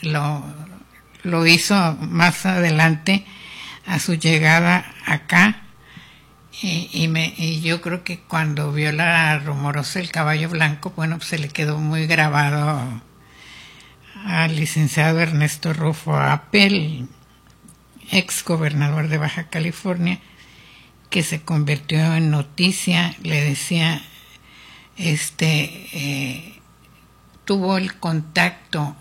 lo hizo más adelante a su llegada acá. Y yo creo que cuando vio la Rumorosa el caballo blanco, bueno, pues se le quedó muy grabado al licenciado Ernesto Rufo Apel, ex gobernador de Baja California, que se convirtió en noticia. Le decía, tuvo el contacto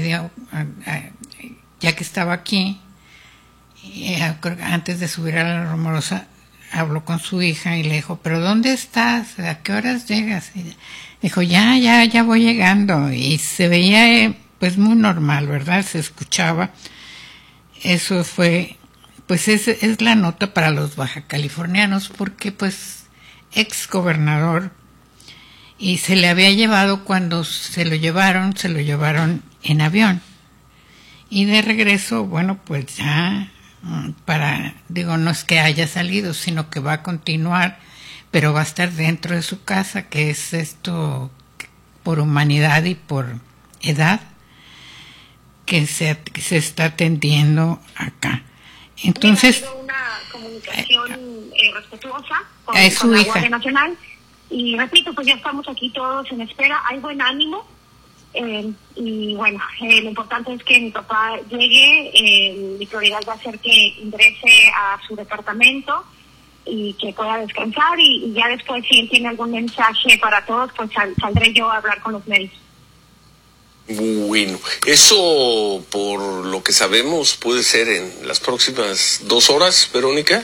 ya que estaba aquí, antes de subir a la Rumorosa, habló con su hija y le dijo, ¿pero dónde estás? ¿A qué horas llegas? Y dijo, ya voy llegando. Y se veía pues muy normal, ¿verdad? Se escuchaba. Eso fue, pues es la nota para los bajacalifornianos, porque pues ex gobernador, y se le había llevado, cuando se lo llevaron en avión. Y de regreso, bueno, pues ya no es que haya salido, sino que va a continuar, pero va a estar dentro de su casa, que es esto por humanidad y por edad, que se está atendiendo acá. Entonces, una comunicación respetuosa con la Guardia Nacional, y repito, pues ya estamos aquí todos en espera, hay buen ánimo. Y bueno, lo importante es que mi papá llegue. Mi prioridad va a ser que ingrese a su departamento y que pueda descansar, y ya después, si él tiene algún mensaje para todos, pues saldré yo a hablar con los medios. Bueno, eso, por lo que sabemos, puede ser en las próximas 2 horas, Verónica.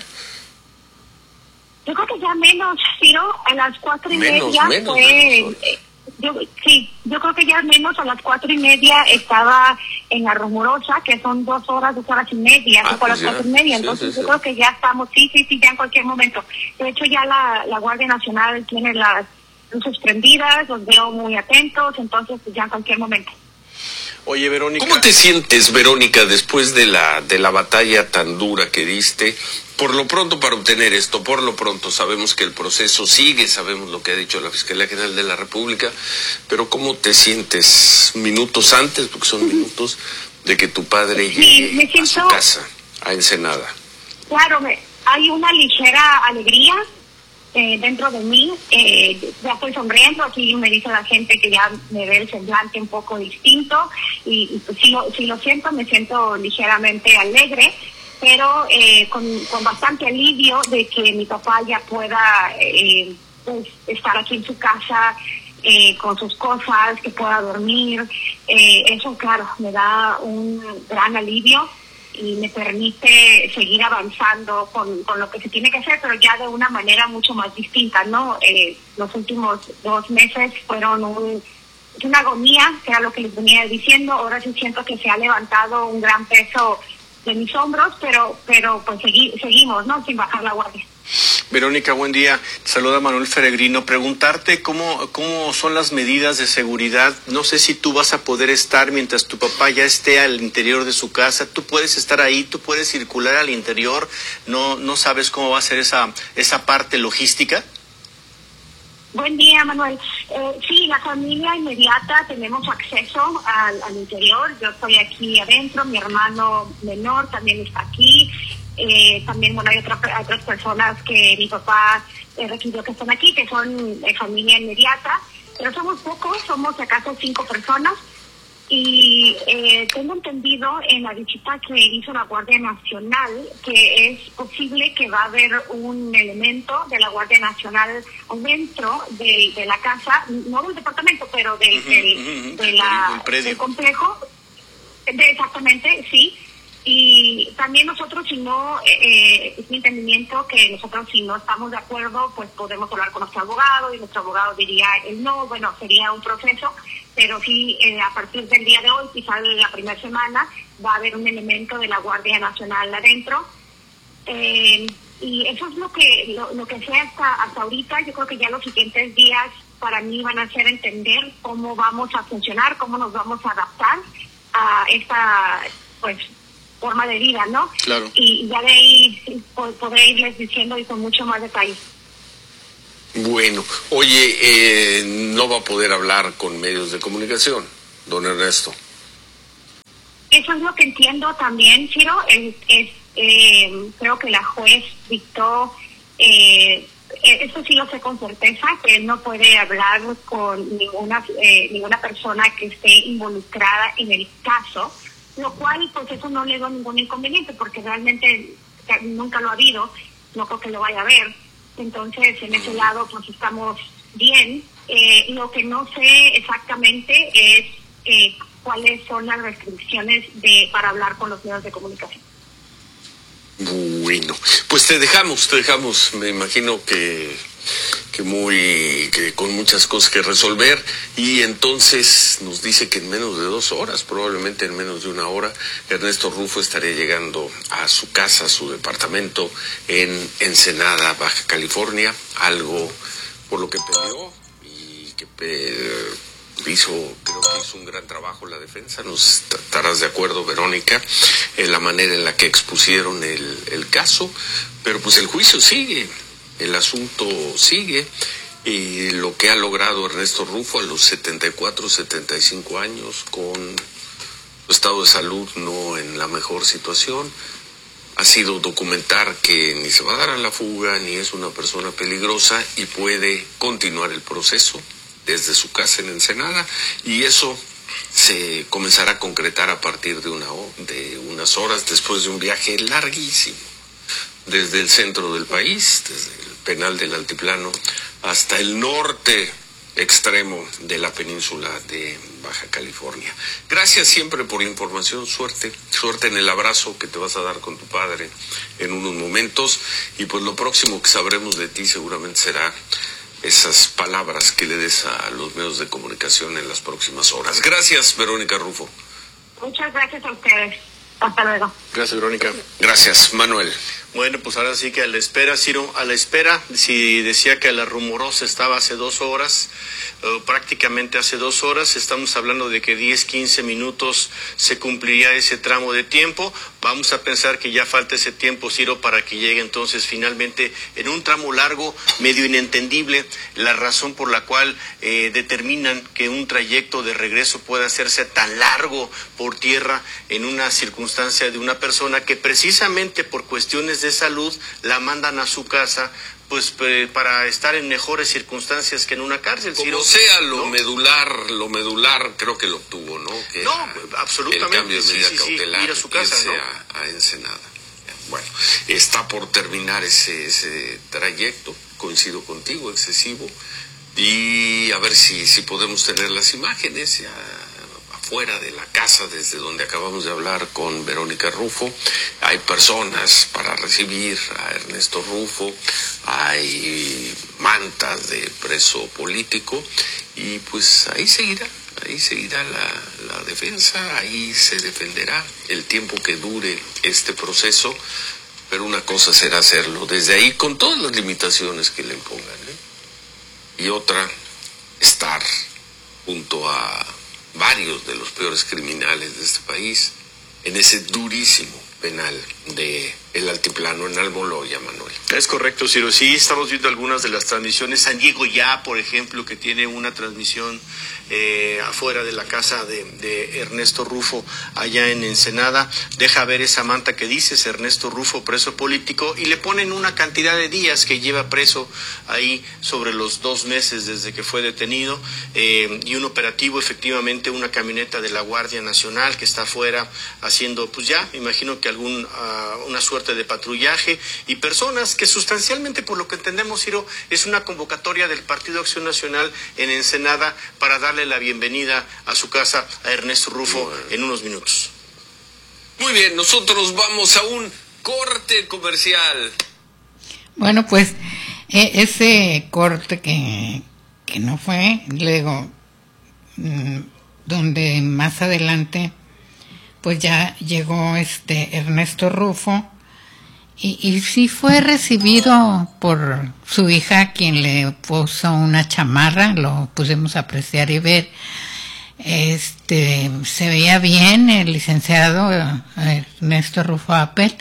Yo creo que ya menos, Ciro, a las 4:30 menos fue... Yo creo que ya menos, a las 4:30 estaba en la Rumorosa, que son 2 horas y media, fue a las 4:30, entonces yo creo que ya estamos, ya en cualquier momento. De hecho, ya la Guardia Nacional tiene las luces prendidas, los veo muy atentos, entonces pues ya en cualquier momento. Oye, Verónica, ¿cómo te sientes, Verónica, después de la batalla tan dura que diste? Por lo pronto, para obtener esto, por lo pronto, sabemos que el proceso sigue, sabemos lo que ha dicho la Fiscalía General de la República, pero ¿cómo te sientes minutos antes, porque son minutos, de que tu padre llegue a su casa, a Ensenada? Claro, hay una ligera alegría dentro de mí. Ya estoy sonriendo, aquí me dice la gente que ya me ve el semblante un poco distinto, y pues sí lo siento, me siento ligeramente alegre, pero con bastante alivio de que mi papá ya pueda pues, estar aquí en su casa con sus cosas, que pueda dormir. Eso, claro, me da un gran alivio y me permite seguir avanzando con lo que se tiene que hacer, pero ya de una manera mucho más distinta, ¿no? Los últimos 2 meses fueron una agonía, que era lo que les venía diciendo. Ahora sí siento que se ha levantado un gran peso de mis hombros, pero pues seguimos, ¿no? Sin bajar la guardia. Verónica, buen día. Saluda Manuel Feregrino. Preguntarte cómo son las medidas de seguridad. No sé si tú vas a poder estar mientras tu papá ya esté al interior de su casa. Tú puedes estar ahí, tú puedes circular al interior. No sabes cómo va a ser esa parte logística. Buen día, Manuel. Sí, la familia inmediata tenemos acceso al interior. Yo estoy aquí adentro, mi hermano menor también está aquí. También, bueno, hay otras personas que mi papá requirió que estén aquí, que son familia inmediata, pero somos pocos, somos acaso 5 personas. Y tengo entendido en la visita que hizo la Guardia Nacional que es posible que va a haber un elemento de la Guardia Nacional dentro de la casa, no del departamento, pero del complejo. Exactamente, sí. Y también nosotros, si no, es mi entendimiento que nosotros, si no estamos de acuerdo, pues podemos hablar con nuestro abogado, y nuestro abogado diría el no. Bueno, sería un proceso, pero sí, a partir del día de hoy, quizás la primera semana, va a haber un elemento de la Guardia Nacional adentro. Y eso es lo que sé hasta ahorita. Yo creo que ya los siguientes días para mí van a ser entender cómo vamos a funcionar, cómo nos vamos a adaptar a esta, pues, forma de vida, ¿no? Claro. Y ya de ahí podré irles diciendo y con mucho más detalle. Bueno, oye, no va a poder hablar con medios de comunicación, don Ernesto. Eso es lo que entiendo también, Ciro. Creo que la juez dictó, eso sí lo sé con certeza, que él no puede hablar con ninguna persona que esté involucrada en el caso, lo cual pues eso no le da ningún inconveniente, porque realmente nunca lo ha habido, no creo que lo vaya a ver. Entonces, en ese lado pues estamos bien. Lo que no sé exactamente es cuáles son las restricciones para hablar con los medios de comunicación. Bueno, pues te dejamos, me imagino que con muchas cosas que resolver, y entonces nos dice que en menos de 2 horas, probablemente en menos de 1 hora, Ernesto Rufo estaría llegando a su casa, a su departamento en Ensenada, Baja California, algo por lo que peleó y que creo que hizo un gran trabajo la defensa. Nos estarás de acuerdo, Verónica, en la manera en la que expusieron el caso, pero pues el juicio sigue, el asunto sigue, y lo que ha logrado Ernesto Rufo a los 74, 75 años, con su estado de salud no en la mejor situación, ha sido documentar que ni se va a dar a la fuga, ni es una persona peligrosa, y puede continuar el proceso desde su casa en Ensenada, y eso se comenzará a concretar a partir de unas horas después de un viaje larguísimo, desde el centro del país, desde el penal del Altiplano, hasta el norte extremo de la península de Baja California. Gracias siempre por la información, suerte en el abrazo que te vas a dar con tu padre en unos momentos, y pues lo próximo que sabremos de ti seguramente será esas palabras que le des a los medios de comunicación en las próximas horas. Gracias, Verónica Rufo. Muchas gracias a ustedes. Hasta luego. Gracias, Verónica. Gracias, Manuel. Bueno, pues ahora sí que a la espera, Ciro, si decía que la rumorosa estaba hace 2 horas, prácticamente hace 2 horas, estamos hablando de que 10, 15 minutos se cumpliría ese tramo de tiempo. Vamos a pensar que ya falta ese tiempo, Ciro, para que llegue entonces finalmente en un tramo largo, medio inentendible, la razón por la cual determinan que un trayecto de regreso puede hacerse tan largo por tierra en una circunstancia de una persona que precisamente por cuestiones de salud la mandan a su casa, pues para estar en mejores circunstancias que en una cárcel. Como Ciro, sea, lo medular creo que lo obtuvo, ¿no? Que absolutamente. El cambio de medida cautelar, ir a su casa, ¿no? a Ensenada. Bueno, está por terminar ese trayecto, coincido contigo, excesivo, y a ver si podemos tener las imágenes ya afuera de la casa desde donde acabamos de hablar con Verónica Rufo. Hay personas para recibir a Ernesto Rufo, hay mantas de preso político, y pues ahí seguirá la defensa, ahí se defenderá el tiempo que dure este proceso, pero una cosa será hacerlo desde ahí con todas las limitaciones que le impongan, y otra, estar junto a varios de los peores criminales de este país en ese durísimo penal de el Altiplano en Almoloya, Manuel. Es correcto, Ciro. Sí, estamos viendo algunas de las transmisiones. San Diego Ya, por ejemplo, que tiene una transmisión afuera de la casa de Ernesto Rufo, allá en Ensenada. Deja ver esa manta que dices, Ernesto Rufo, preso político, y le ponen una cantidad de días que lleva preso ahí sobre los 2 meses desde que fue detenido, y un operativo, efectivamente, una camioneta de la Guardia Nacional que está afuera haciendo, pues ya, imagino que una suerte de patrullaje, y personas que sustancialmente, por lo que entendemos, Ciro, es una convocatoria del Partido Acción Nacional en Ensenada para darle la bienvenida a su casa a Ernesto Rufo en unos minutos. Muy bien, nosotros vamos a un corte comercial. Bueno, pues ese corte que no fue, luego donde más adelante pues ya llegó Ernesto Rufo, y sí fue recibido por su hija, quien le puso una chamarra, lo pudimos apreciar y ver. Se veía bien el licenciado Ernesto Rufo Appel,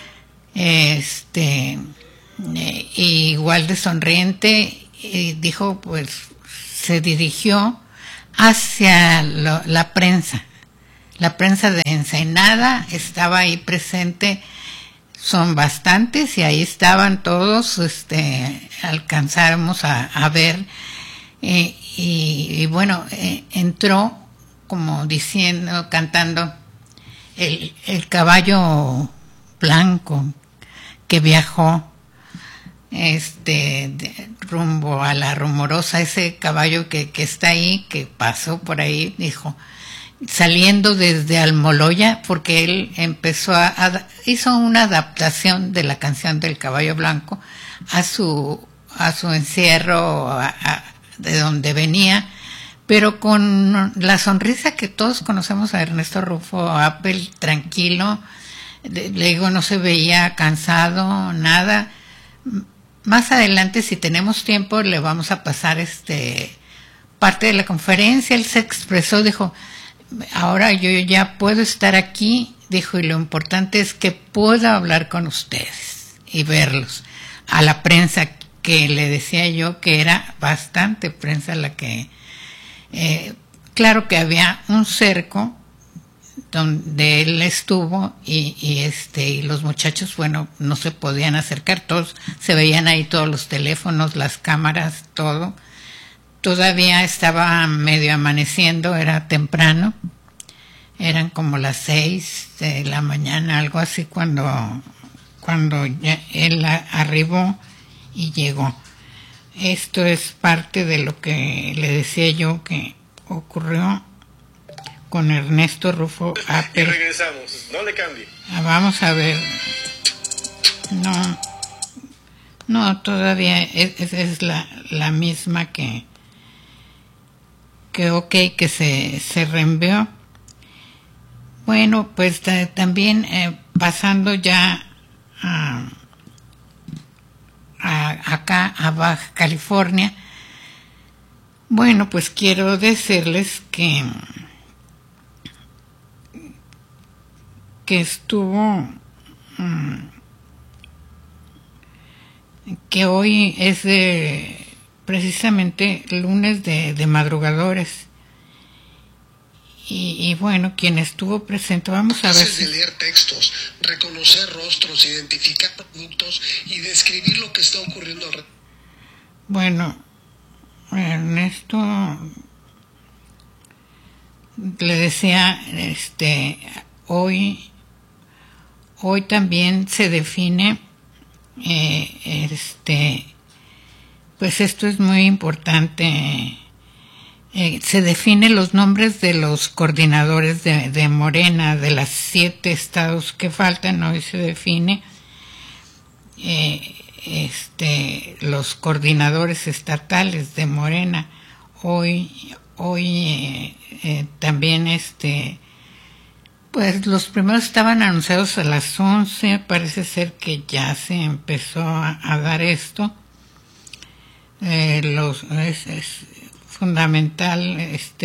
igual de sonriente, y dijo, pues se dirigió hacia la prensa la prensa de Ensenada estaba ahí presente, son bastantes, y ahí estaban todos, alcanzamos a ver, y bueno, entró como diciendo, cantando el caballo blanco que viajó rumbo a la Rumorosa, ese caballo que está ahí, que pasó por ahí, dijo, saliendo desde Almoloya, porque él empezó hizo una adaptación de la canción del caballo blanco a su encierro, de donde venía, pero con la sonrisa que todos conocemos a Ernesto Rufo Appel, tranquilo, le digo, no se veía cansado, nada. Más adelante, si tenemos tiempo, le vamos a pasar parte de la conferencia. Él se expresó, dijo, ahora yo ya puedo estar aquí, dijo, y lo importante es que pueda hablar con ustedes y verlos. A la prensa, que le decía yo que era bastante prensa la que... claro que había un cerco donde él estuvo y los muchachos, bueno, no se podían acercar, todos se veían ahí, todos los teléfonos, las cámaras, todo. Todavía estaba medio amaneciendo, era temprano, eran como las 6 de la mañana, algo así, cuando ya él arribó y llegó. Esto es parte de lo que le decía yo que ocurrió con Ernesto Rufo Appel. Y regresamos, no le cambie. Vamos a ver. No, todavía es la misma que se reenvió. Bueno, pues también pasando ya acá a Baja California. Bueno, pues quiero decirles que estuvo, que hoy es precisamente lunes de madrugadores, y bueno, quien estuvo presente, vamos a ver de leer textos, reconocer rostros, identificar productos y describir lo que está ocurriendo alrededor. Bueno, Ernesto le decía, hoy también se define, pues esto es muy importante, se definen los nombres de los coordinadores de Morena, de las 7 estados que faltan. Hoy se define los coordinadores estatales de Morena. Hoy también pues los primeros estaban anunciados a las 11, parece ser que ya se empezó a dar esto. Es fundamental,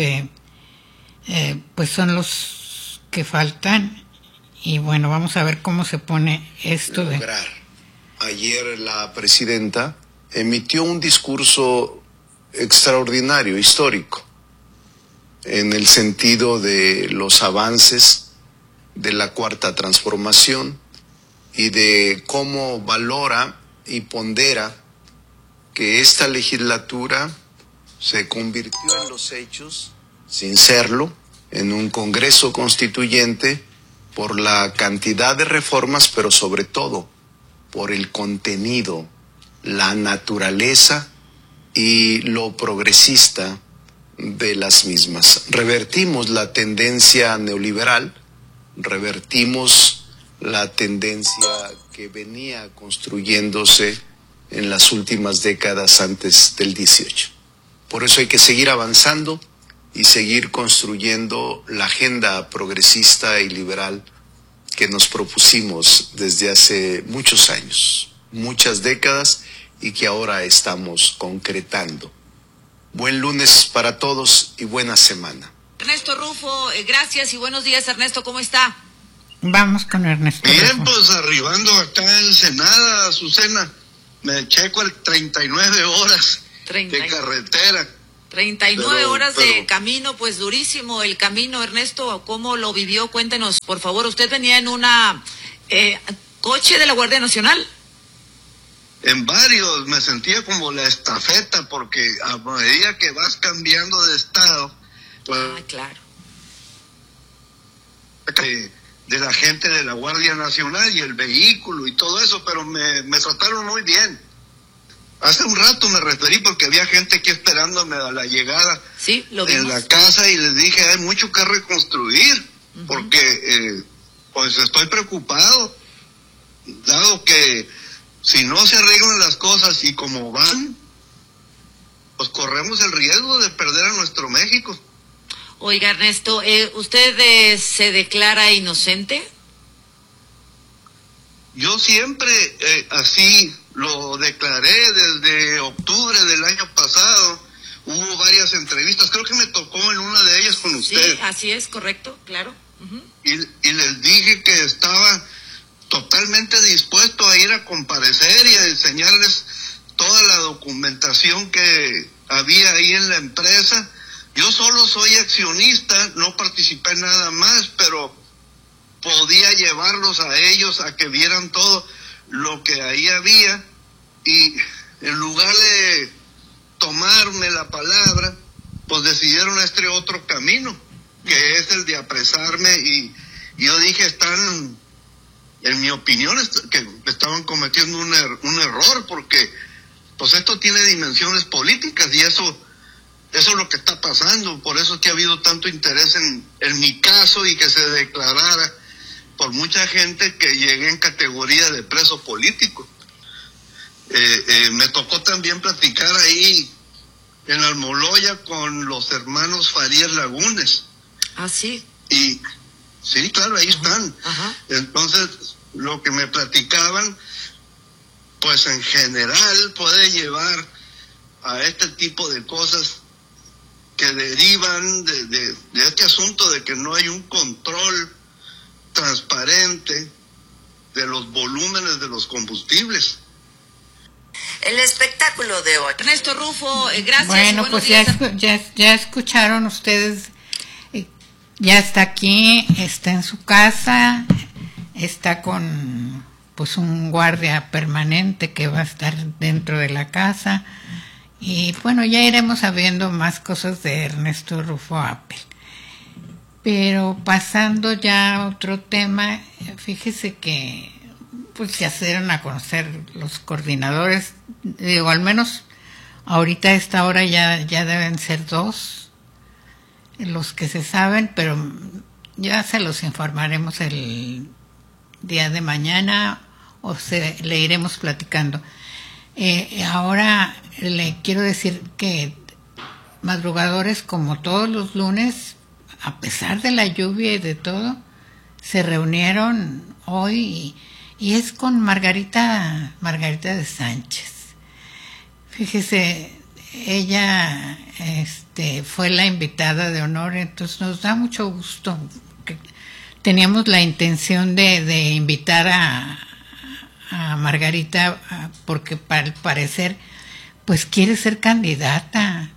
pues son los que faltan, y bueno, vamos a ver cómo se pone esto de... Ayer la presidenta emitió un discurso extraordinario, histórico, en el sentido de los avances de la Cuarta Transformación y de cómo valora y pondera que esta legislatura se convirtió en los hechos, sin serlo, en un Congreso Constituyente por la cantidad de reformas, pero sobre todo por el contenido, la naturaleza y lo progresista de las mismas. Revertimos la tendencia neoliberal, revertimos la tendencia que venía construyéndose en las últimas décadas antes del 18. Por eso hay que seguir avanzando y seguir construyendo la agenda progresista y liberal que nos propusimos desde hace muchos años, muchas décadas, y que ahora estamos concretando. Buen lunes para todos y buena semana. Ernesto Rufo, gracias y buenos días. Ernesto, ¿cómo está? Vamos con Ernesto Bien, Rufo. pues arribando acá en Ensenada, Azucena, me checo el 39 horas de carretera. 39 horas de camino, pues durísimo el camino. Ernesto, ¿cómo lo vivió? Cuéntenos, por favor. Usted venía en una coche de la Guardia Nacional. En varios, me sentía como la estafeta, porque a medida que vas cambiando de estado, pues, claro, de la gente de la Guardia Nacional y el vehículo y todo eso, pero me trataron muy bien. Hace un rato me referí porque había gente aquí esperándome a la llegada, sí, lo vimos, en la casa, y les dije, hay mucho que reconstruir, porque pues estoy preocupado, dado que si no se arreglan las cosas y como van, pues corremos el riesgo de perder a nuestro México. Oiga, Ernesto, ¿usted se declara inocente? Yo siempre así lo declaré desde octubre del año pasado. Hubo varias entrevistas, creo que me tocó en una de ellas con usted. Sí, así es, correcto, claro. Y les dije que estaba totalmente dispuesto a ir a comparecer y a enseñarles toda la documentación que había ahí en la empresa. Yo solo soy accionista, no participé en nada más, pero podía llevarlos a ellos a que vieran todo lo que ahí había, y en lugar de tomarme la palabra, pues decidieron este otro camino, que es el de apresarme, y yo dije, están, en mi opinión, que estaban cometiendo un error, porque pues esto tiene dimensiones políticas, y eso es lo que está pasando. Por eso es que ha habido tanto interés en mi caso, y que se declarara por mucha gente que llegué en categoría de preso político. Me tocó también platicar ahí en Almoloya con los hermanos Farías Lagunes. Ah, sí. Y sí, claro, ahí están. Entonces, lo que me platicaban, pues en general puede llevar a este tipo de cosas que derivan de este asunto de que no hay un control transparente de los volúmenes de los combustibles. El espectáculo de hoy. Ernesto Rufo, gracias. Bueno, pues ya escucharon ustedes, ya está aquí, está en su casa, está con pues un guardia permanente que va a estar dentro de la casa, y bueno, ya iremos sabiendo más cosas de Ernesto Rufo Appel. Pero pasando ya a otro tema, fíjese que pues ya se dieron a conocer los coordinadores, digo, al menos ahorita a esta hora ya deben ser 2 los que se saben, pero ya se los informaremos el día de mañana, o le iremos platicando. Ahora le quiero decir que madrugadores, como todos los lunes, a pesar de la lluvia y de todo, se reunieron hoy, y es con Margarita de Sánchez. Fíjese, ella fue la invitada de honor, entonces nos da mucho gusto. Teníamos la intención de invitar a Margarita, porque al parecer pues quiere ser candidata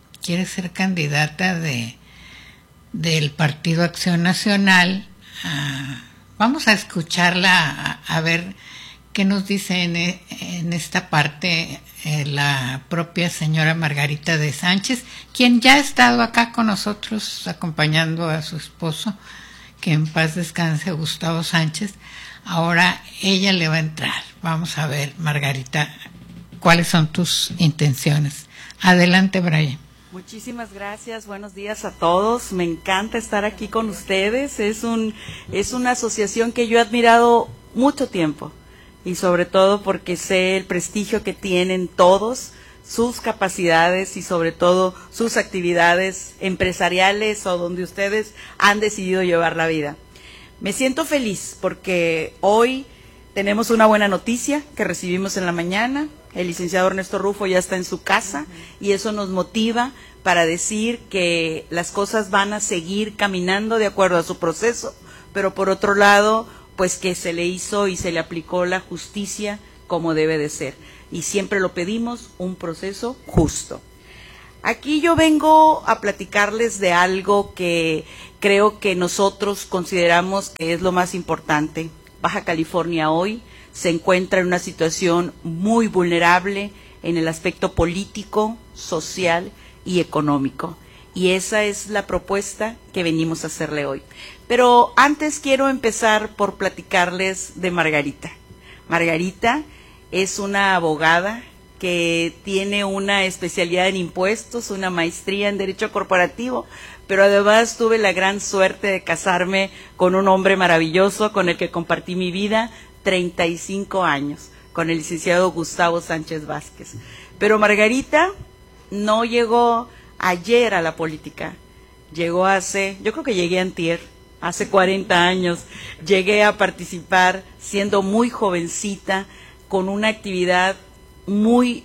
del Partido Acción Nacional. Vamos a escucharla, a ver qué nos dice en esta parte la propia señora Margarita de Sánchez, quien ya ha estado acá con nosotros acompañando a su esposo, que en paz descanse, Gustavo Sánchez. Ahora ella le va a entrar. Vamos a ver, Margarita, cuáles son tus intenciones. Adelante, Brian. Muchísimas gracias, buenos días a todos. Me encanta estar aquí con ustedes. Es una asociación que yo he admirado mucho tiempo, y sobre todo porque sé el prestigio que tienen todos, sus capacidades y sobre todo sus actividades empresariales o donde ustedes han decidido llevar la vida. Me siento feliz porque hoy tenemos una buena noticia que recibimos en la mañana. El licenciado Ernesto Rufo ya está en su casa, y eso nos motiva para decir que las cosas van a seguir caminando de acuerdo a su proceso, pero por otro lado, pues que se le hizo y se le aplicó la justicia como debe de ser. Y siempre lo pedimos, un proceso justo. Aquí yo vengo a platicarles de algo que creo que nosotros consideramos que es lo más importante. Baja California hoy se encuentra en una situación muy vulnerable en el aspecto político, social y económico. Y esa es la propuesta que venimos a hacerle hoy. Pero antes quiero empezar por platicarles de Margarita. Margarita es una abogada que tiene una especialidad en impuestos, una maestría en Derecho Corporativo, pero además tuve la gran suerte de casarme con un hombre maravilloso con el que compartí mi vida 35 años, con el licenciado Gustavo Sánchez Vázquez. Pero Margarita no llegó ayer a la política, llegó yo creo que llegué antier, hace 40 años, llegué a participar siendo muy jovencita, con una actividad muy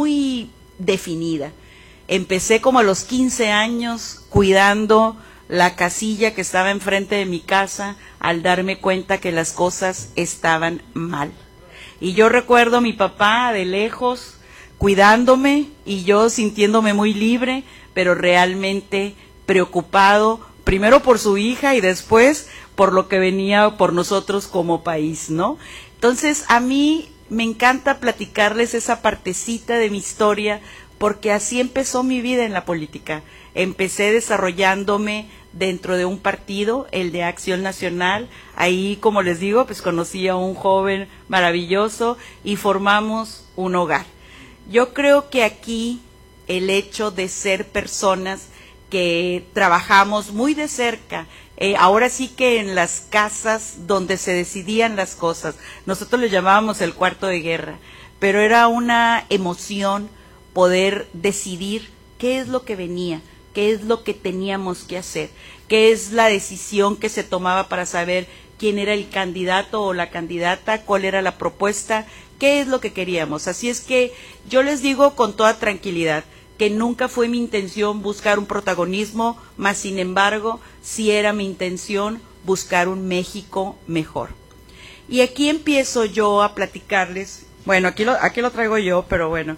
definida. Empecé como a los 15 años cuidando la casilla que estaba enfrente de mi casa al darme cuenta que las cosas estaban mal. Y yo recuerdo a mi papá de lejos cuidándome y yo sintiéndome muy libre, pero realmente preocupado, primero por su hija y después por lo que venía por nosotros como país, ¿no? Entonces, a mí me encanta platicarles esa partecita de mi historia, porque así empezó mi vida en la política. Empecé desarrollándome dentro de un partido, el de Acción Nacional. Ahí, como les digo, pues conocí a un joven maravilloso y formamos un hogar. Yo creo que aquí el hecho de ser personas que trabajamos muy de cerca, ahora sí que en las casas donde se decidían las cosas, nosotros le llamábamos el cuarto de guerra, pero era una emoción poder decidir qué es lo que venía, qué es lo que teníamos que hacer, qué es la decisión que se tomaba para saber quién era el candidato o la candidata, cuál era la propuesta, qué es lo que queríamos. Así es que yo les digo con toda tranquilidad que nunca fue mi intención buscar un protagonismo, mas sin embargo, sí era mi intención buscar un México mejor. Y aquí empiezo yo a platicarles, bueno, aquí lo traigo yo, pero bueno,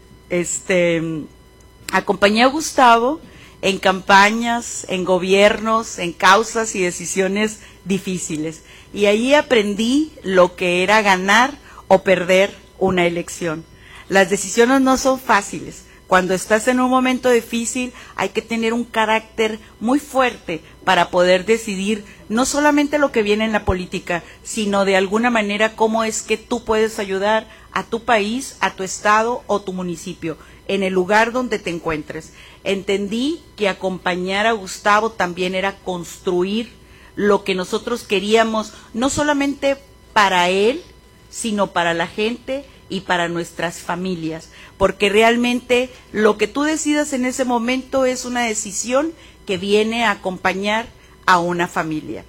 acompañé a Gustavo en campañas, en gobiernos, en causas y decisiones difíciles. Y ahí aprendí lo que era ganar o perder una elección. Las decisiones no son fáciles. Cuando estás en un momento difícil hay que tener un carácter muy fuerte para poder decidir no solamente lo que viene en la política, sino de alguna manera cómo es que tú puedes ayudar a tu país, a tu estado o tu municipio, en el lugar donde te encuentres. Entendí que acompañar a Gustavo también era construir lo que nosotros queríamos, no solamente para él, sino para la gente y para nuestras familias, porque realmente lo que tú decidas en ese momento es una decisión que viene a acompañar a una familia.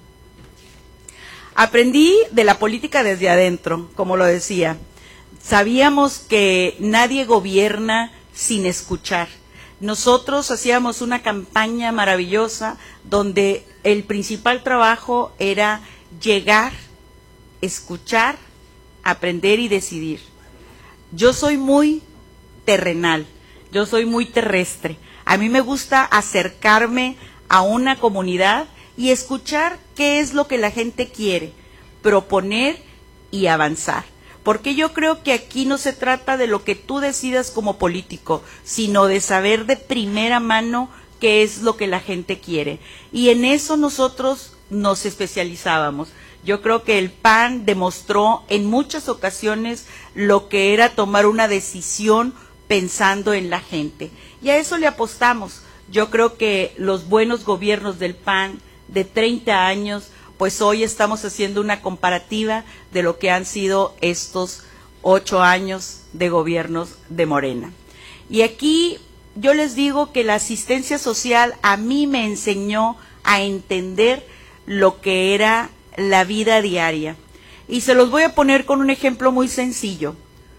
Aprendí de la política desde adentro, como lo decía. Sabíamos que nadie gobierna sin escuchar. Nosotros hacíamos una campaña maravillosa donde el principal trabajo era llegar, escuchar, aprender y decidir. Yo soy muy terrenal, yo soy muy terrestre. A mí me gusta acercarme a una comunidad y escuchar qué es lo que la gente quiere, proponer y avanzar. Porque yo creo que aquí no se trata de lo que tú decidas como político, sino de saber de primera mano qué es lo que la gente quiere. Y en eso nosotros nos especializábamos. Yo creo que el PAN demostró en muchas ocasiones lo que era tomar una decisión pensando en la gente. Y a eso le apostamos. Yo creo que los buenos gobiernos del PAN de 30 años, pues hoy estamos haciendo una comparativa de lo que han sido estos 8 años de gobiernos de Morena. Y aquí yo les digo que la asistencia social a mí me enseñó a entender lo que era la vida diaria. Y se los voy a poner con un ejemplo muy sencillo.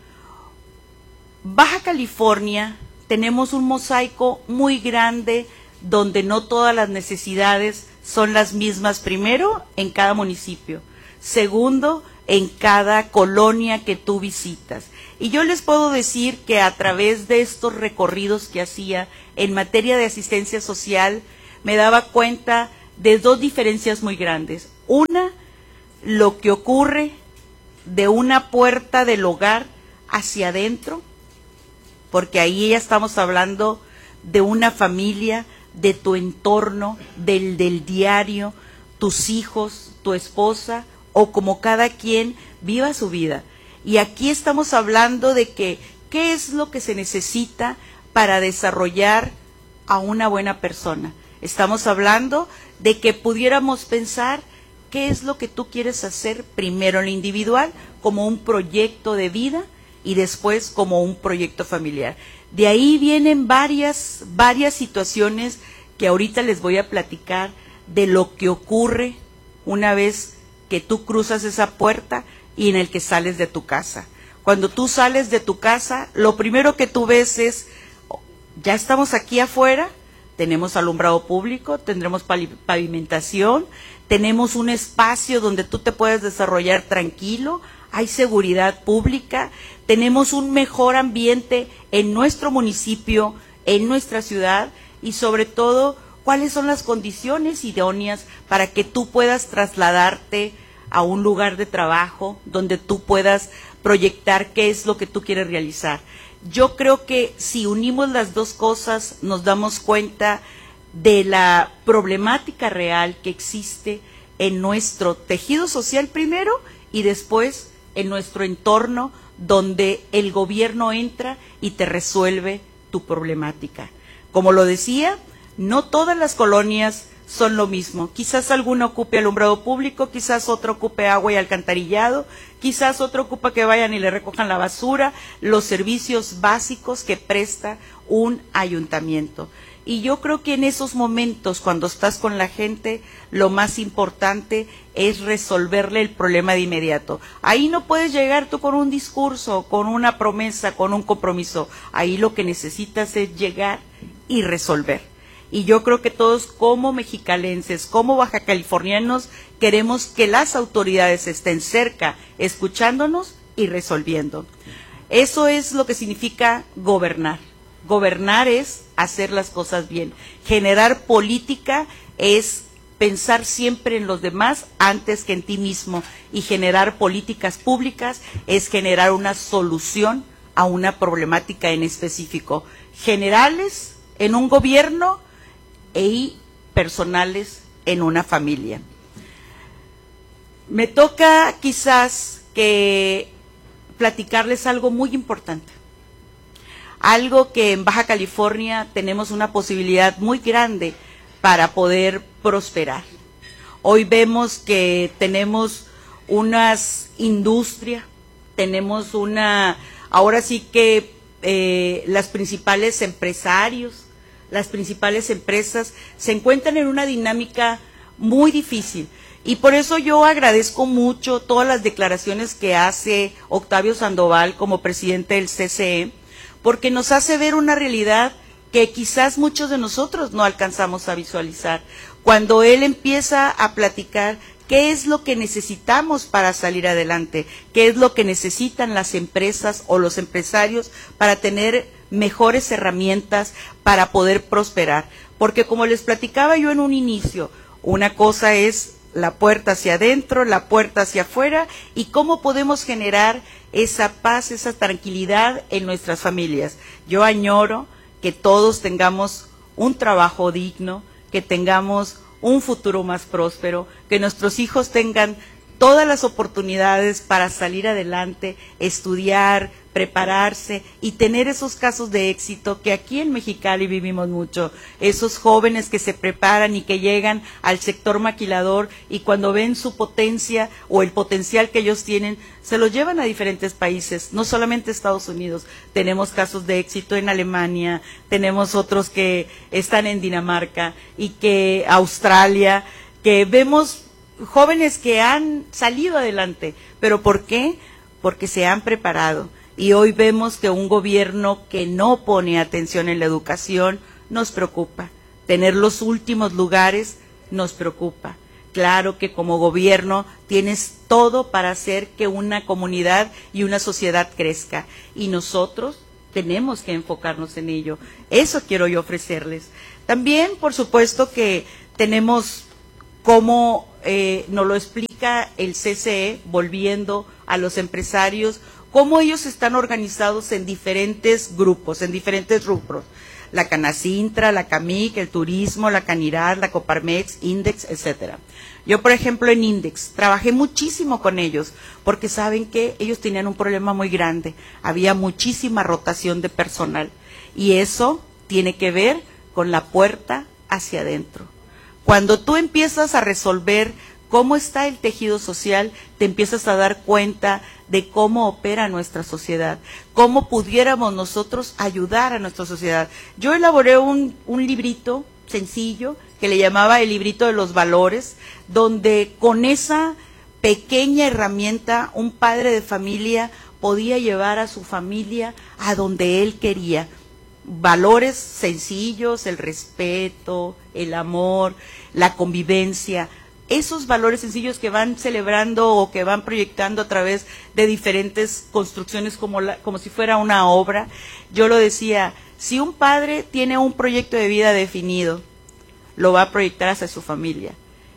Baja California tenemos un mosaico muy grande donde no todas las necesidades son las mismas, primero, en cada municipio. Segundo, en cada colonia que tú visitas. Y yo les puedo decir que a través de estos recorridos que hacía en materia de asistencia social, me daba cuenta de dos diferencias muy grandes. Una, lo que ocurre de una puerta del hogar hacia adentro, porque ahí ya estamos hablando de una familia, de tu entorno, del diario, tus hijos, tu esposa, o como cada quien viva su vida. Y aquí estamos hablando de que, ¿qué es lo que se necesita para desarrollar a una buena persona? Estamos hablando de que pudiéramos pensar qué es lo que tú quieres hacer primero en lo individual, como un proyecto de vida, y después como un proyecto familiar. De ahí vienen varias situaciones que ahorita les voy a platicar de lo que ocurre una vez que tú cruzas esa puerta y en el que sales de tu casa. Cuando tú sales de tu casa, lo primero que tú ves es, ya estamos aquí afuera, tenemos alumbrado público, tendremos pavimentación, tenemos un espacio donde tú te puedes desarrollar tranquilo, hay seguridad pública, tenemos un mejor ambiente en nuestro municipio, en nuestra ciudad, y sobre todo, cuáles son las condiciones idóneas para que tú puedas trasladarte a un lugar de trabajo donde tú puedas proyectar qué es lo que tú quieres realizar. Yo creo que si unimos las dos cosas, nos damos cuenta de la problemática real que existe en nuestro tejido social primero y después en nuestro entorno, donde el gobierno entra y te resuelve tu problemática. Como lo decía, no todas las colonias son lo mismo. Quizás alguna ocupe alumbrado público, quizás otro ocupe agua y alcantarillado, quizás otro ocupa que vayan y le recojan la basura, los servicios básicos que presta un ayuntamiento. Y yo creo que en esos momentos, cuando estás con la gente, lo más importante es resolverle el problema de inmediato. Ahí no puedes llegar tú con un discurso, con una promesa, con un compromiso. Ahí lo que necesitas es llegar y resolver. Y yo creo que todos como mexicalenses, como bajacalifornianos, queremos que las autoridades estén cerca, escuchándonos y resolviendo. Eso es lo que significa gobernar. Gobernar es hacer las cosas bien. Generar política es pensar siempre en los demás antes que en ti mismo. Y generar políticas públicas es generar una solución a una problemática en específico. Generales en un gobierno y personales en una familia. Me toca quizás que platicarles algo muy importante. Algo que en Baja California tenemos una posibilidad muy grande para poder prosperar. Hoy vemos que tenemos unas industrias, tenemos ahora sí que las principales empresarios, las principales empresas se encuentran en una dinámica muy difícil. Y por eso yo agradezco mucho todas las declaraciones que hace Octavio Sandoval como presidente del CCE, porque nos hace ver una realidad que quizás muchos de nosotros no alcanzamos a visualizar. Cuando él empieza a platicar qué es lo que necesitamos para salir adelante, qué es lo que necesitan las empresas o los empresarios para tener mejores herramientas para poder prosperar. Porque como les platicaba yo en un inicio, una cosa es la puerta hacia adentro, la puerta hacia afuera, y cómo podemos generar esa paz, esa tranquilidad en nuestras familias. Yo añoro que todos tengamos un trabajo digno, que tengamos un futuro más próspero, que nuestros hijos tengan todas las oportunidades para salir adelante, estudiar, prepararse y tener esos casos de éxito que aquí en Mexicali vivimos mucho, esos jóvenes que se preparan y que llegan al sector maquilador y cuando ven su potencia o el potencial que ellos tienen, se los llevan a diferentes países, no solamente Estados Unidos. Tenemos casos de éxito en Alemania, tenemos otros que están en Dinamarca y que Australia, que vemos jóvenes que han salido adelante. ¿Pero por qué? Porque se han preparado. Y hoy vemos que un gobierno que no pone atención en la educación nos preocupa. Tener los últimos lugares nos preocupa. claro que como gobierno tienes todo para hacer que una comunidad y una sociedad crezca. Y nosotros tenemos que enfocarnos en ello. Eso quiero yo ofrecerles. También, por supuesto, que tenemos como nos lo explica el CCE, volviendo a los empresarios, cómo ellos están organizados en diferentes grupos, en diferentes rubros. La Canacintra, la CAMIC, el turismo, la Canidad, la Coparmex, Index, etcétera. Yo, por ejemplo, en Index trabajé muchísimo con ellos, porque saben que ellos tenían un problema muy grande. Había muchísima rotación de personal, y eso tiene que ver con la puerta hacia adentro. Cuando tú empiezas a resolver cómo está el tejido social, te empiezas a dar cuenta de cómo opera nuestra sociedad, cómo pudiéramos nosotros ayudar a nuestra sociedad. Yo elaboré un librito sencillo que le llamaba el librito de los valores, donde con esa pequeña herramienta un padre de familia podía llevar a su familia a donde él quería. Valores sencillos, el respeto, el amor, la convivencia, esos valores sencillos que van celebrando o que van proyectando a través de diferentes construcciones como si fuera una obra. Yo lo decía, si un padre tiene un proyecto de vida definido, lo va a proyectar hacia su familia.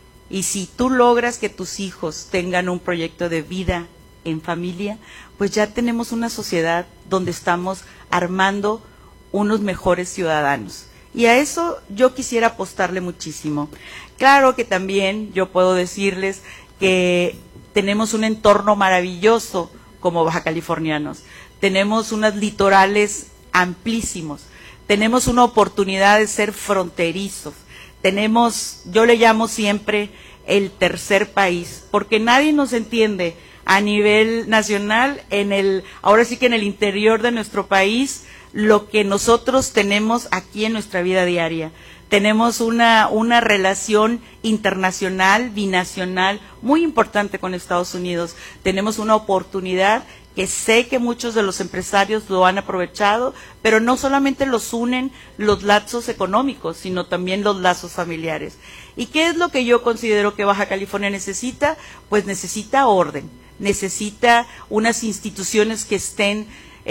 Y si tú logras que tus hijos tengan un proyecto de vida en familia, pues ya tenemos una sociedad donde estamos armando unos mejores ciudadanos. Y a eso yo quisiera apostarle muchísimo. Claro que también yo puedo decirles que tenemos un entorno maravilloso como baja californianos. Tenemos unos litorales amplísimos. Tenemos una oportunidad de ser fronterizos. Tenemos, yo le llamo siempre el tercer país, porque nadie nos entiende a nivel nacional, ahora sí que en el interior de nuestro país, lo que nosotros tenemos aquí en nuestra vida diaria. Tenemos una relación internacional, binacional, muy importante con Estados Unidos. Tenemos una oportunidad que sé que muchos de los empresarios lo han aprovechado, pero no solamente los unen los lazos económicos, sino también los lazos familiares. ¿Y qué es lo que yo considero que Baja California necesita? Pues necesita orden, necesita unas instituciones que estén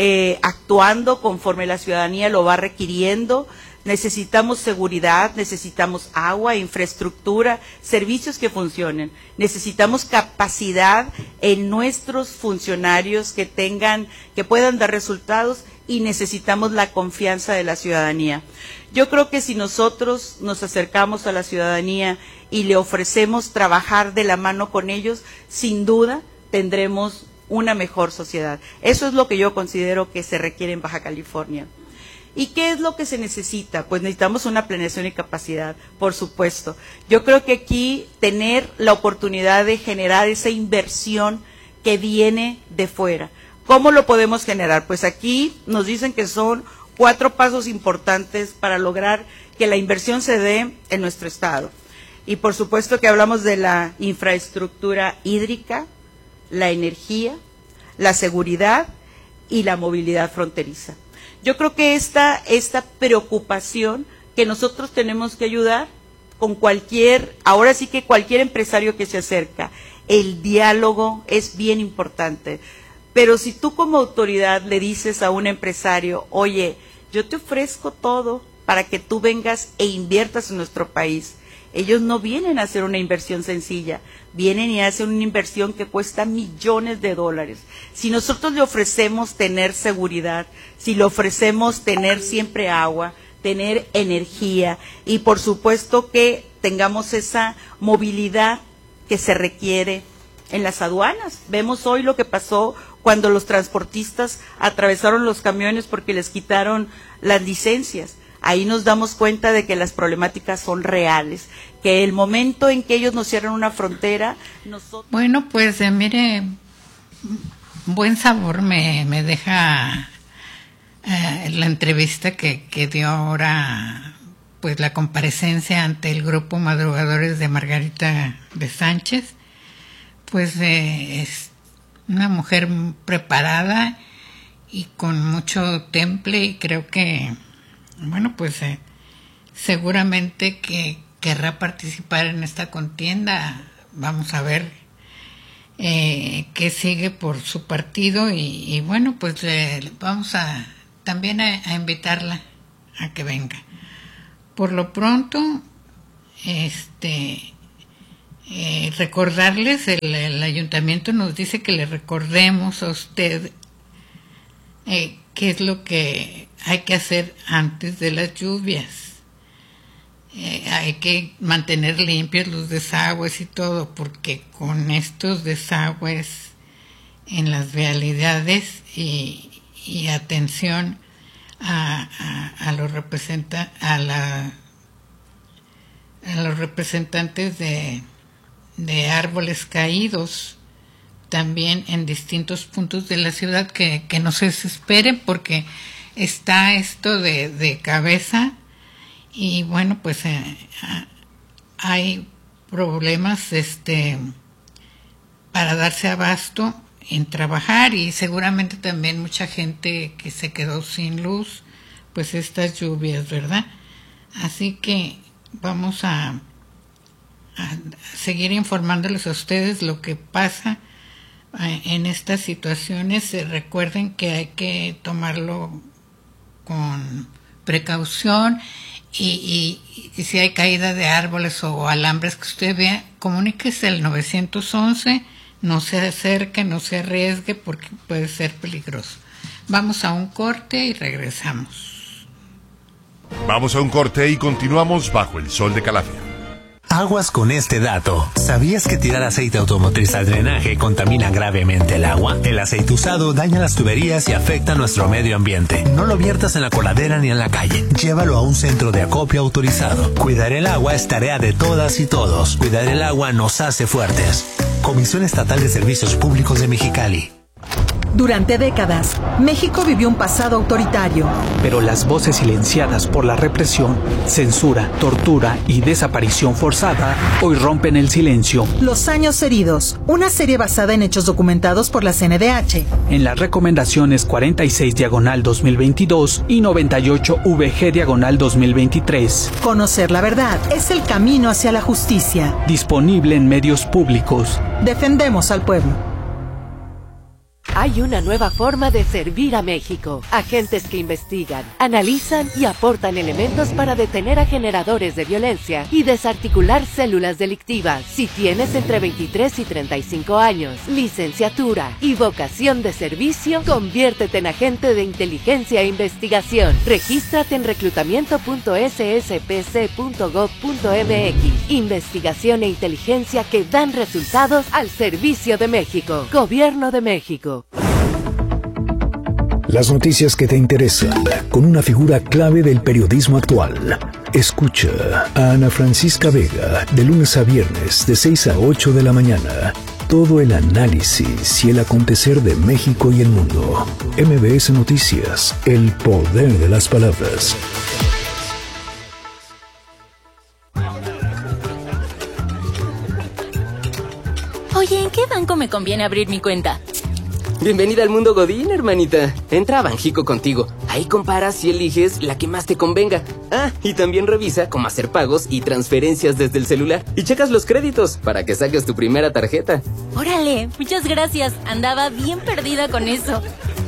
actuando conforme la ciudadanía lo va requiriendo. Necesitamos seguridad, necesitamos agua, infraestructura, servicios que funcionen. Necesitamos capacidad en nuestros funcionarios que puedan dar resultados, y necesitamos la confianza de la ciudadanía. Yo creo que si nosotros nos acercamos a la ciudadanía y le ofrecemos trabajar de la mano con ellos, sin duda tendremos una mejor sociedad. Eso es lo que yo considero que se requiere en Baja California. ¿Y qué es lo que se necesita? Pues necesitamos una planeación y capacidad, por supuesto. Yo creo que aquí tener la oportunidad de generar esa inversión que viene de fuera. ¿Cómo lo podemos generar? Pues aquí nos dicen que son 4 pasos importantes para lograr que la inversión se dé en nuestro estado. Y por supuesto que hablamos de la infraestructura hídrica, la energía, la seguridad y la movilidad fronteriza. Yo creo que esta preocupación que nosotros tenemos que ayudar con ahora sí que cualquier empresario que se acerca, el diálogo es bien importante. Pero si tú como autoridad le dices a un empresario, oye, yo te ofrezco todo para que tú vengas e inviertas en nuestro país, ellos no vienen a hacer una inversión sencilla, vienen y hacen una inversión que cuesta millones de dólares. Si nosotros le ofrecemos tener seguridad, si le ofrecemos tener siempre agua, tener energía, y por supuesto que tengamos esa movilidad que se requiere en las aduanas. Vemos hoy lo que pasó cuando los transportistas atravesaron los camiones porque les quitaron las licencias. Ahí nos damos cuenta de que las problemáticas son reales, que el momento en que ellos nos cierran una frontera, nosotros... Bueno, pues mire, buen sabor me deja la entrevista que dio ahora, pues la comparecencia ante el grupo Madrugadores de Margarita de Sánchez. Pues es una mujer preparada y con mucho temple, y creo que bueno, pues seguramente que querrá participar en esta contienda vamos a ver qué sigue por su partido y bueno, pues vamos también a invitarla a que venga. Por lo pronto, recordarles, el ayuntamiento nos dice que le recordemos a usted qué es lo que hay que hacer antes de las lluvias. Hay que mantener limpios los desagües y todo, porque con estos desagües en las vialidades y atención a los representantes de árboles caídos también en distintos puntos de la ciudad, que no se desesperen, porque está esto de cabeza. Y bueno, pues hay problemas para darse abasto en trabajar, y seguramente también mucha gente que se quedó sin luz, pues estas lluvias, ¿verdad? Así que vamos a seguir informándoles a ustedes lo que pasa en estas situaciones. Recuerden que hay que tomarlo con precaución. Y si hay caída de árboles o alambres que usted vea, comuníquese al 911, no se acerque, no se arriesgue, porque puede ser peligroso. Vamos a un corte y regresamos. Vamos a un corte y continuamos bajo el sol de Calafia. Aguas con este dato. ¿Sabías que tirar aceite automotriz al drenaje contamina gravemente el agua? El aceite usado daña las tuberías y afecta a nuestro medio ambiente. No lo viertas en la coladera ni en la calle. Llévalo a un centro de acopio autorizado. Cuidar el agua es tarea de todas y todos. Cuidar el agua nos hace fuertes. Comisión Estatal de Servicios Públicos de Mexicali. Durante décadas, México vivió un pasado autoritario. Pero las voces silenciadas por la represión, censura, tortura y desaparición forzada hoy rompen el silencio. Los años heridos, una serie basada en hechos documentados por la CNDH. En las recomendaciones 46/2022 y 98VG/2023. Conocer la verdad es el camino hacia la justicia. Disponible en medios públicos. Defendemos al pueblo. Hay una nueva forma de servir a México. Agentes que investigan, analizan y aportan elementos para detener a generadores de violencia y desarticular células delictivas. Si tienes entre 23 y 35 años, licenciatura y vocación de servicio, conviértete en agente de inteligencia e investigación. Regístrate en reclutamiento.sspc.gov.mx. Investigación e inteligencia que dan resultados al servicio de México. Gobierno de México. Las noticias que te interesan, con una figura clave del periodismo actual. Escucha a Ana Francisca Vega, de lunes a viernes, de 6 a 8 de la mañana. Todo el análisis y el acontecer de México y el mundo. MBS Noticias, el poder de las palabras. Oye, ¿en qué banco me conviene abrir mi cuenta? Bienvenida al mundo Godín, hermanita. Entra a Banjico Contigo. Ahí comparas y eliges la que más te convenga. Ah, y también revisa cómo hacer pagos y transferencias desde el celular. Y checas los créditos para que saques tu primera tarjeta. Órale, muchas gracias. Andaba bien perdida con eso.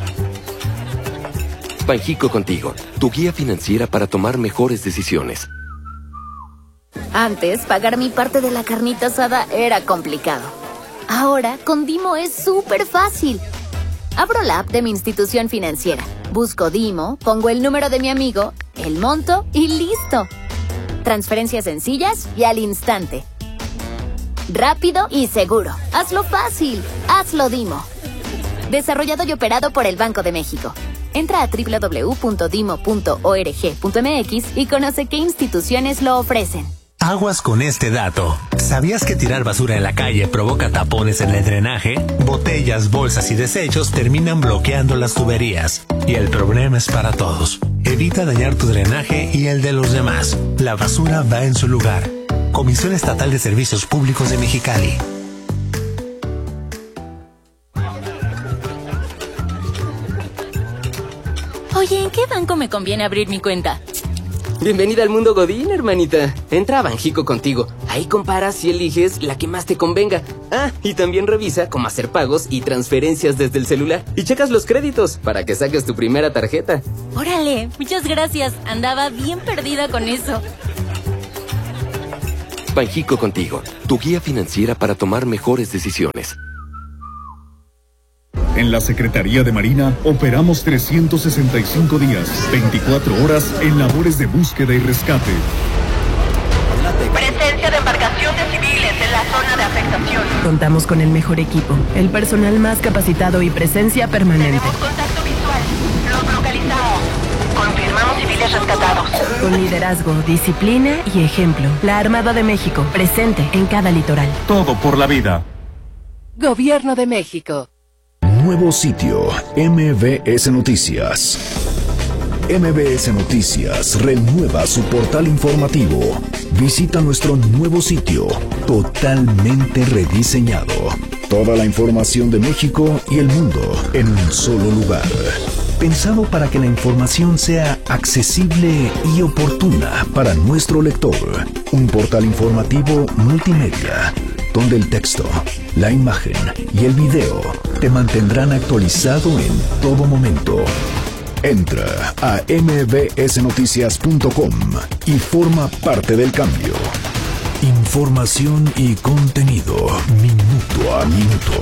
Banjico Contigo, tu guía financiera para tomar mejores decisiones. Antes, pagar mi parte de la carnita asada era complicado. Ahora, con Dimo es súper fácil. Abro la app de mi institución financiera, busco Dimo, pongo el número de mi amigo, el monto y listo. Transferencias sencillas y al instante. Rápido y seguro. Hazlo fácil. Hazlo Dimo. Desarrollado y operado por el Banco de México. Entra a www.dimo.org.mx y conoce qué instituciones lo ofrecen. Aguas con este dato. ¿Sabías que tirar basura en la calle provoca tapones en el drenaje? Botellas, bolsas y desechos terminan bloqueando las tuberías. Y el problema es para todos. Evita dañar tu drenaje y el de los demás. La basura va en su lugar. Comisión Estatal de Servicios Públicos de Mexicali. Oye, ¿en qué banco me conviene abrir mi cuenta? Bienvenida al mundo Godín, hermanita. Entra a Banjico Contigo. Ahí comparas y eliges la que más te convenga. Ah, y también revisa cómo hacer pagos y transferencias desde el celular. Y checas los créditos para que saques tu primera tarjeta. Órale, muchas gracias. Andaba bien perdida con eso. Banjico Contigo, tu guía financiera para tomar mejores decisiones. En la Secretaría de Marina operamos 365 días, 24 horas en labores de búsqueda y rescate. Presencia de embarcaciones civiles en la zona de afectación. Contamos con el mejor equipo, el personal más capacitado y presencia permanente. Tenemos contacto visual. Los localizamos. Confirmamos civiles rescatados. Con liderazgo, disciplina y ejemplo. La Armada de México, presente en cada litoral. Todo por la vida. Gobierno de México. Nuevo sitio, MBS Noticias. MBS Noticias renueva su portal informativo. Visita nuestro nuevo sitio, totalmente rediseñado. Toda la información de México y el mundo en un solo lugar. Pensado para que la información sea accesible y oportuna para nuestro lector. Un portal informativo multimedia, donde el texto, la imagen y el video te mantendrán actualizado en todo momento. Entra a mbsnoticias.com y forma parte del cambio. Información y contenido, minuto a minuto.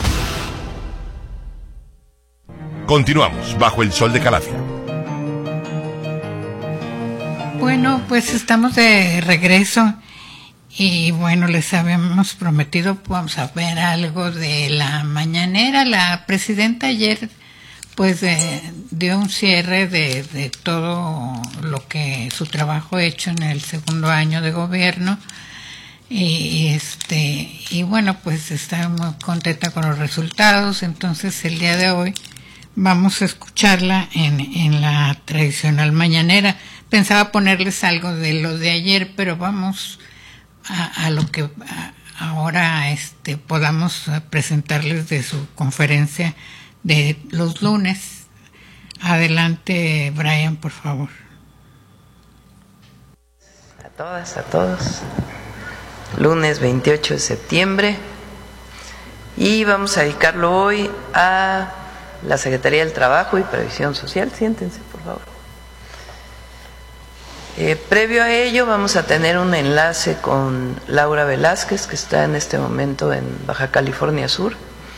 Continuamos bajo el sol de Calafia. Bueno, pues estamos de regreso y bueno, les habíamos prometido, vamos a ver algo de la mañanera. La presidenta ayer pues dio un cierre de todo lo que su trabajo hecho en el segundo año de gobierno y bueno, pues está muy contenta con los resultados. Entonces el día de hoy vamos a escucharla en la tradicional mañanera. Pensaba ponerles algo de lo de ayer, pero vamos a lo que ahora podamos presentarles de su conferencia de los lunes. Adelante, Brian, por favor. A todas, a todos. Lunes 28 de septiembre. Y vamos a dedicarlo hoy a la Secretaría del Trabajo y Previsión Social. Siéntense, por favor. Previo a ello vamos a tener un enlace con Laura Velázquez, que está en este momento en Baja California Sur,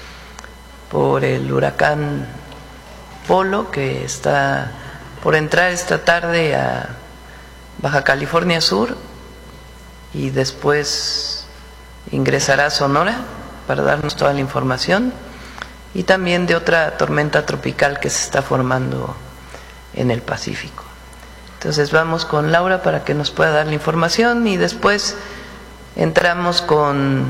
por el huracán Polo, que está por entrar esta tarde a Baja California Sur y después ingresará a Sonora para darnos toda la información, y también de otra tormenta tropical que se está formando en el Pacífico. Entonces vamos con Laura para que nos pueda dar la información y después entramos con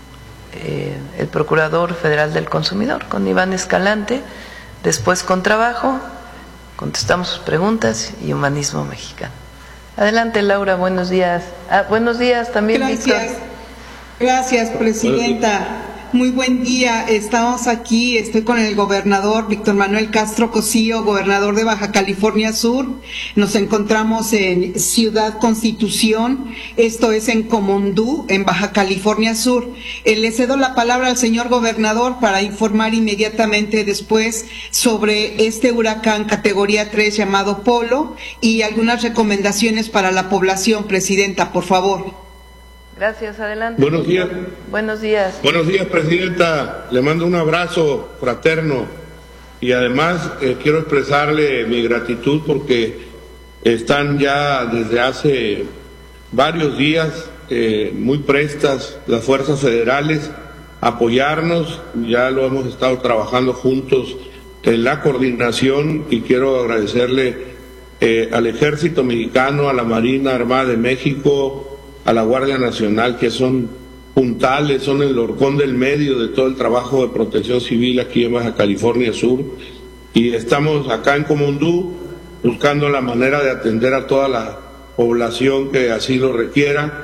el Procurador Federal del Consumidor, con Iván Escalante, después con Trabajo, contestamos sus preguntas y Humanismo Mexicano. Adelante, Laura, buenos días. Buenos días también, Víctor. Gracias, Presidenta. Muy buen día, estamos aquí, estoy con el gobernador Víctor Manuel Castro Cosío, gobernador de Baja California Sur. Nos encontramos en Ciudad Constitución, esto es en Comondú, en Baja California Sur. Le cedo la palabra al señor gobernador para informar inmediatamente después sobre este huracán categoría 3 llamado Polo y algunas recomendaciones para la población, Presidenta, por favor. Gracias, adelante. Buenos días. Buenos días. Buenos días, Presidenta. Le mando un abrazo fraterno y además quiero expresarle mi gratitud porque están ya desde hace varios días muy prestas las fuerzas federales a apoyarnos. Ya lo hemos estado trabajando juntos en la coordinación y quiero agradecerle al Ejército Mexicano, a la Marina Armada de México, a la Guardia Nacional, que son puntales, son el horcón del medio de todo el trabajo de protección civil aquí en Baja California Sur, y estamos acá en Comondú buscando la manera de atender a toda la población que así lo requiera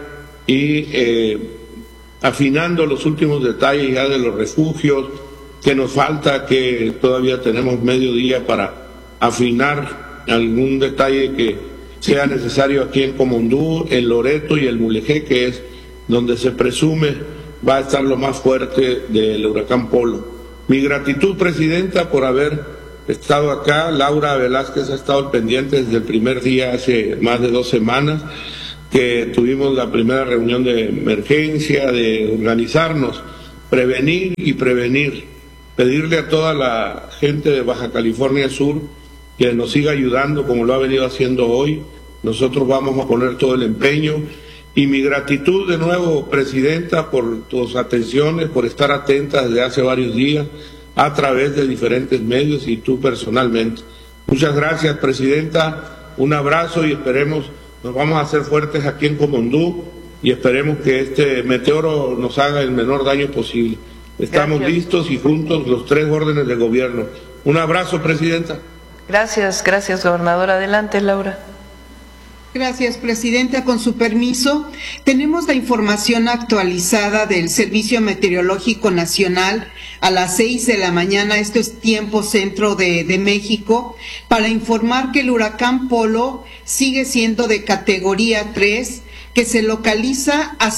y afinando los últimos detalles ya de los refugios, que nos falta, que todavía tenemos medio día para afinar algún detalle que sea necesario aquí en Comondú, en Loreto y el Mulegé, que es donde se presume va a estar lo más fuerte del huracán Polo. Mi gratitud, Presidenta, por haber estado acá. Laura Velázquez ha estado pendiente desde el primer día, hace más de 2 semanas, que tuvimos la primera reunión de emergencia, de organizarnos, prevenir y prevenir. Pedirle a toda la gente de Baja California Sur que nos siga ayudando como lo ha venido haciendo hoy. Nosotros vamos a poner todo el empeño. Y mi gratitud de nuevo, Presidenta, por tus atenciones, por estar atenta desde hace varios días a través de diferentes medios y tú personalmente. Muchas gracias, Presidenta. Un abrazo y esperemos, nos vamos a hacer fuertes aquí en Comondú y esperemos que este meteoro nos haga el menor daño posible. Estamos listos y juntos los 3 órdenes de gobierno. Un abrazo, Presidenta. Gracias, gobernador. Adelante, Laura. Gracias, Presidenta. Con su permiso, tenemos la información actualizada del Servicio Meteorológico Nacional a las 6 de la mañana, esto es tiempo centro de México, para informar que el huracán Polo sigue siendo de categoría 3, que se localiza a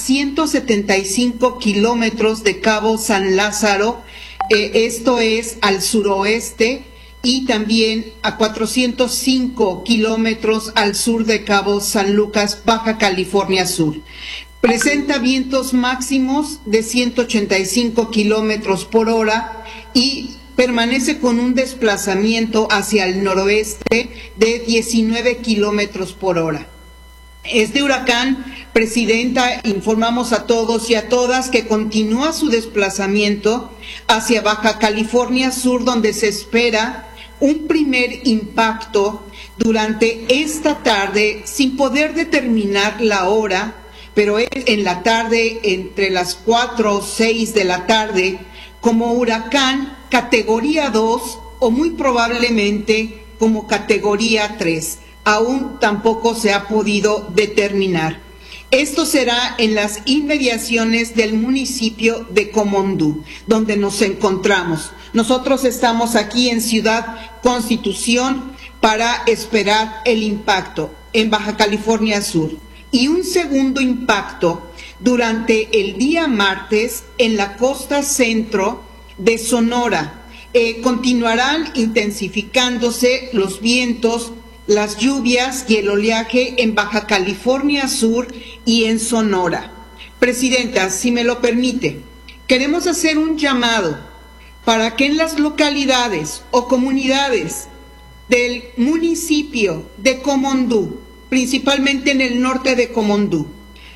175 kilómetros de Cabo San Lázaro, esto es al suroeste, y también a 405 kilómetros al sur de Cabo San Lucas, Baja California Sur. Presenta vientos máximos de 185 kilómetros por hora y permanece con un desplazamiento hacia el noroeste de 19 kilómetros por hora. Este huracán, Presidenta, informamos a todos y a todas que continúa su desplazamiento hacia Baja California Sur, donde se espera un primer impacto durante esta tarde, sin poder determinar la hora, pero es en la tarde, entre las 4 o 6 de la tarde, como huracán categoría 2 o muy probablemente como categoría 3. Aún tampoco se ha podido determinar. Esto será en las inmediaciones del municipio de Comondú, donde nos encontramos. Nosotros estamos aquí en Ciudad Constitución para esperar el impacto en Baja California Sur. Y un segundo impacto durante el día martes en la costa centro de Sonora. Continuarán intensificándose los vientos, las lluvias y el oleaje en Baja California Sur y en Sonora. Presidenta, si me lo permite, queremos hacer un llamado para que en las localidades o comunidades del municipio de Comondú, principalmente en el norte de Comondú,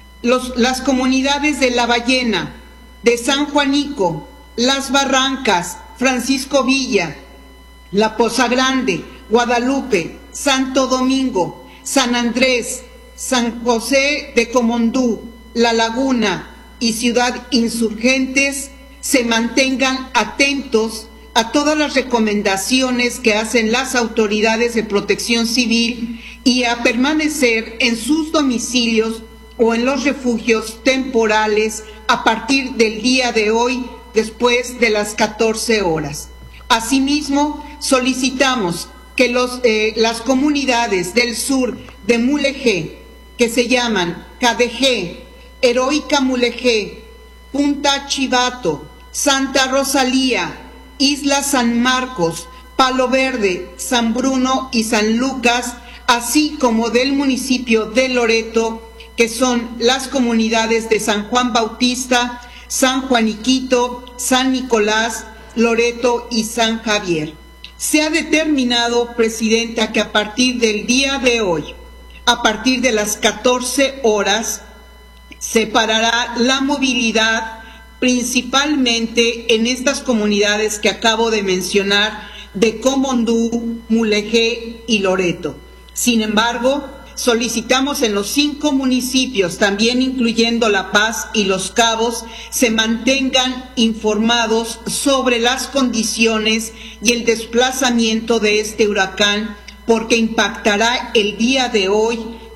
las comunidades de La Ballena, de San Juanico, Las Barrancas, Francisco Villa, La Poza Grande, Guadalupe, Santo Domingo, San Andrés, San José de Comondú, La Laguna y Ciudad Insurgentes se mantengan atentos a todas las recomendaciones que hacen las autoridades de protección civil y a permanecer en sus domicilios o en los refugios temporales a partir del día de hoy, después de las 14 horas. Asimismo, solicitamos que las comunidades del sur de Mulegé, que se llaman Cadejé, Heroica Mulegé, Punta Chivato, Santa Rosalía, Isla San Marcos, Palo Verde, San Bruno y San Lucas, así como del municipio de Loreto, que son las comunidades de San Juan Bautista, San Juaniquito, San Nicolás, Loreto y San Javier. Se ha determinado, Presidenta, que a partir del día de hoy, a partir de las 14 horas, se parará la movilidad principalmente en estas comunidades que acabo de mencionar de Comondú, Mulegé y Loreto. Sin embargo, solicitamos en los 5 municipios, también incluyendo La Paz y Los Cabos, se mantengan informados sobre las condiciones y el desplazamiento de este huracán, porque impactará el día de hoy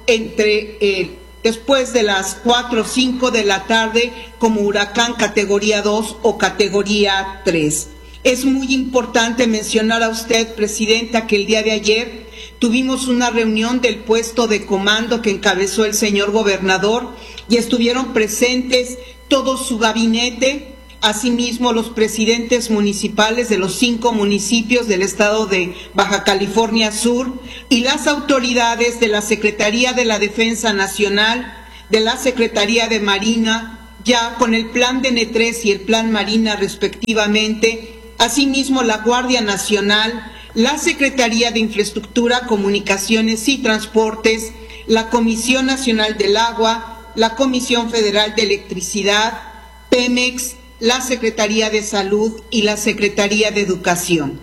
después de las 4 o 5 de la tarde como huracán categoría 2 o categoría 3. Es muy importante mencionar a usted, Presidenta, que el día de ayer tuvimos una reunión del puesto de comando que encabezó el señor gobernador y estuvieron presentes todo su gabinete, asimismo los presidentes municipales de los 5 municipios del estado de Baja California Sur y las autoridades de la Secretaría de la Defensa Nacional, de la Secretaría de Marina, ya con el plan DN3 y el plan Marina respectivamente, asimismo la Guardia Nacional, la Secretaría de Infraestructura, Comunicaciones y Transportes, la Comisión Nacional del Agua, la Comisión Federal de Electricidad, Pemex, la Secretaría de Salud y la Secretaría de Educación.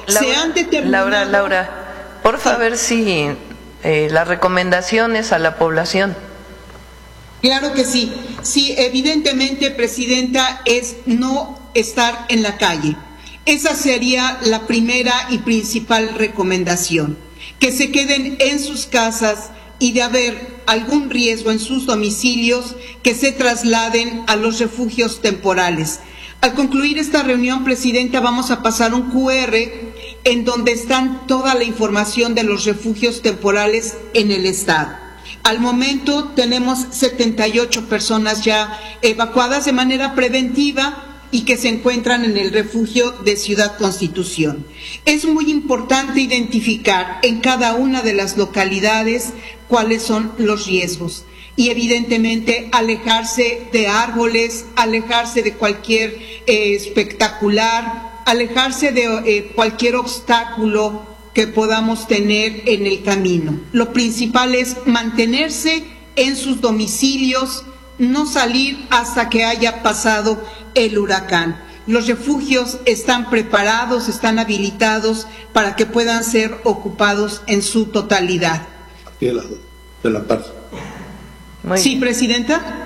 Laura, por favor, sí, las recomendaciones a la población. Claro que sí. Sí, evidentemente, Presidenta, es no estar en la calle. Esa sería la primera y principal recomendación. Que se queden en sus casas y de haber algún riesgo en sus domicilios, que se trasladen a los refugios temporales. Al concluir esta reunión, Presidenta, vamos a pasar un QR en donde están toda la información de los refugios temporales en el estado. Al momento tenemos 78 personas ya evacuadas de manera preventiva y que se encuentran en el refugio de Ciudad Constitución. Es muy importante identificar en cada una de las localidades cuáles son los riesgos y evidentemente alejarse de árboles, alejarse de cualquier espectacular, alejarse de cualquier obstáculo que podamos tener en el camino. Lo principal es mantenerse en sus domicilios, no salir hasta que haya pasado el huracán. Los refugios están preparados, están habilitados para que puedan ser ocupados en su totalidad. Aquí de la Paz. Sí, Presidenta.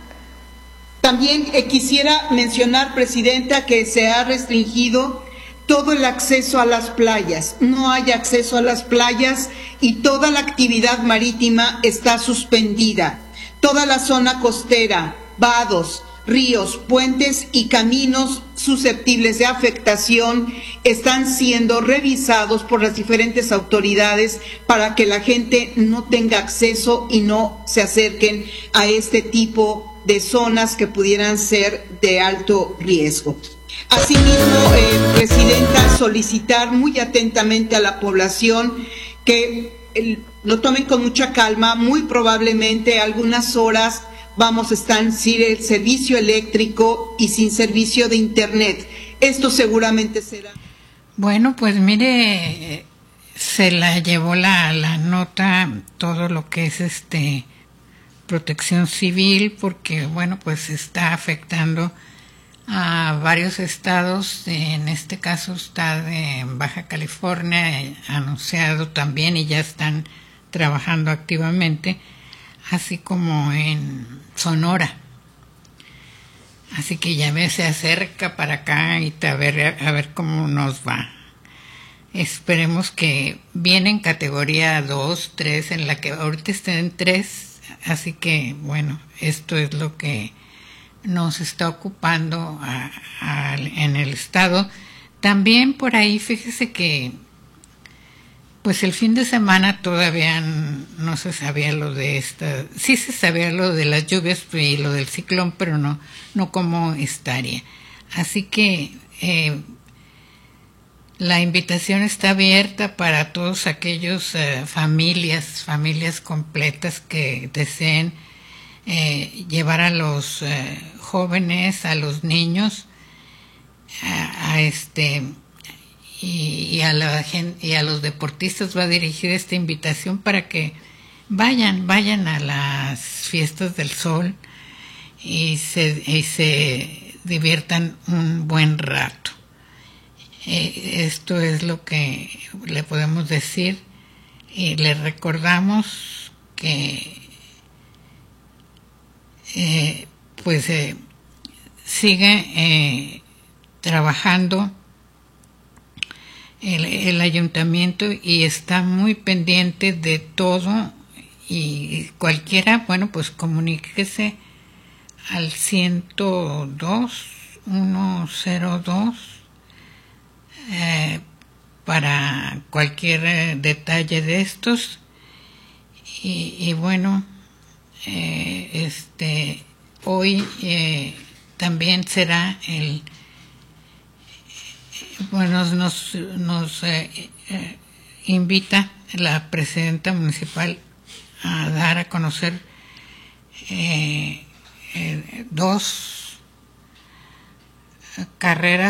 También quisiera mencionar, Presidenta, que se ha restringido todo el acceso a las playas. No hay acceso a las playas y toda la actividad marítima está suspendida. Toda la zona costera, vados, ríos, puentes y caminos susceptibles de afectación están siendo revisados por las diferentes autoridades para que la gente no tenga acceso y no se acerquen a este tipo de zonas que pudieran ser de alto riesgo. Asimismo, Presidenta, solicitar muy atentamente a la población que lo tomen con mucha calma. Muy probablemente algunas horas vamos a estar sin el servicio eléctrico y sin servicio de internet. Esto seguramente será. Bueno, pues mire, se la llevó la nota todo lo que es Protección Civil, porque bueno, pues está afectando a varios estados. En este caso está de Baja California anunciado también y ya están trabajando activamente, así como en Sonora. Así que ya se acerca para acá y a ver cómo nos va. Esperemos que viene en categoría 2, 3, en la que ahorita está en 3, así que bueno, esto es lo que nos está ocupando en el estado. También por ahí, fíjese que pues el fin de semana todavía no se sabía lo de esta, sí se sabía lo de las lluvias y lo del ciclón, pero no cómo estaría. Así que la invitación está abierta para todos aquellos familias completas que deseen llevar a los jóvenes, a los niños, y a la gente y a los deportistas va dirigida esta invitación para que vayan a las fiestas del sol y se diviertan un buen rato. Esto es lo que le podemos decir y le recordamos que sigue trabajando el ayuntamiento y está muy pendiente de todo, y cualquiera, bueno, pues comuníquese al 102 para para cualquier detalle de estos. Y bueno, hoy también será nos invita la presidenta municipal a dar a conocer 2 carreras